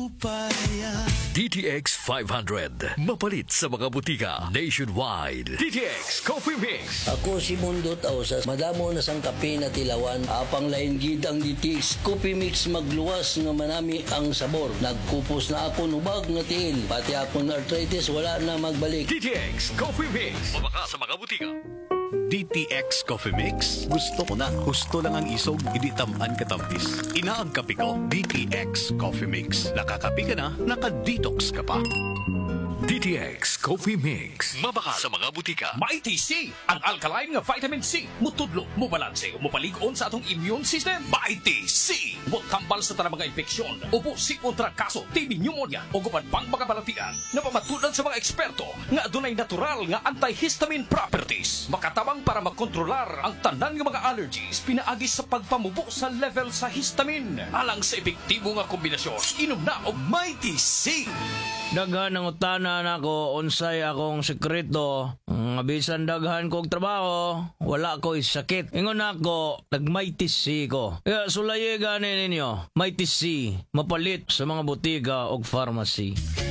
DTX 500. Mapalit sa mga butika nationwide. DTX Coffee Mix. Ako si Mundo Tausas, madamo na sang kape na tilawan, apang lain gid ang DTX Coffee Mix magluwas nga manami ang sabor. Nagkupos na ako nubag nga tiil, pati akong arthritis wala na magbalik. DTX Coffee Mix. Mabaka sa mga butika. DTX Coffee Mix. Gusto ko na. Gusto lang ang isog, hindi tamaan katampis. Inaag kape ko, DTX Coffee Mix. Nakakape ka na, naka-detox ka pa. DTX Coffee Mix. Mabaka sa mga butika. Mighty C, ang alkaline nga vitamin C. Mutudlo, mubalanse, mupaligon sa atong immune system. Mighty C, mutambal sa tanang mga infeksyon. Upo si kontra kaso, TB pneumonia, o guman pang mga balatian. Napamatudan sa mga eksperto nga adunay natural nga antihistamine properties. Makatabang para makontrolar ang tanan nga mga allergies pinaagi sa pagpamubo sa level sa histamine. Alang sa epektibo nga kombinasyon, inom na og Mighty C. Daghan ang utanan ako, unsay akong sekreto. Nga bisan daghan kog trabaho, wala ko sakit. Ingon ako, nag-Mighty C ko. Kaya sulaye gani ninyo, Mighty C, mapalit sa mga butika o pharmacy.